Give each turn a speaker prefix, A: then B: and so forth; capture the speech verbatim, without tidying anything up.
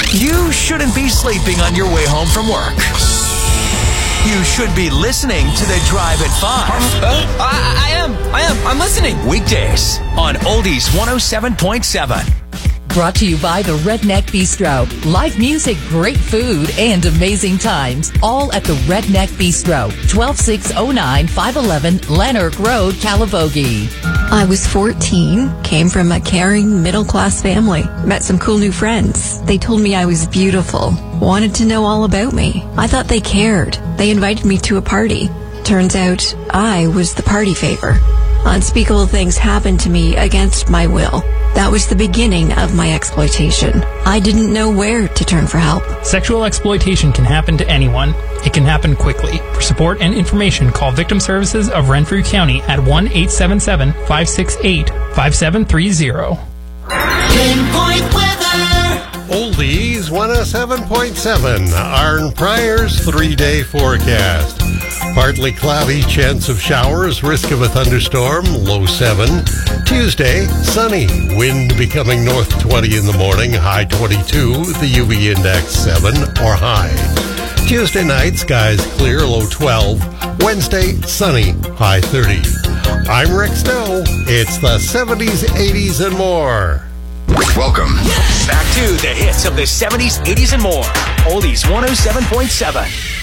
A: You shouldn't be sleeping on your way home from work. You should be listening to The Drive at five.
B: Uh, I, I am. I am. I'm listening.
A: Weekdays on Oldies one oh seven point seven.
C: Brought to you by the Redneck Bistro. Live music, great food, and amazing times. All at the Redneck Bistro. twelve six oh nine, five eleven Lanark Road, Calivogie.
D: I was fourteen, came from a caring middle-class family, met some cool new friends. They told me I was beautiful, wanted to know all about me. I thought they cared. They invited me to a party. Turns out I was the party favor. Unspeakable things happened to me against my will. That was the beginning of my exploitation. I didn't know where to turn for help.
E: Sexual exploitation can happen to anyone. It can happen quickly. For support and information, call Victim Services of Renfrew County at one eight seven seven, five six eight, five seven three zero.
F: Pinpoint weather.
G: Oldies one oh seven point seven. Arn Pryor's three-day forecast. Partly cloudy, chance of showers, risk of a thunderstorm, low seven. Tuesday, sunny, wind becoming north twenty in the morning, high twenty-two, the U V index seven or high. Tuesday night, skies clear, low twelve. Wednesday, sunny, high thirty. I'm Rick Snow. It's the seventies, eighties, and more.
A: Welcome back to the hits of the seventies, eighties, and more. Oldies one oh seven point seven.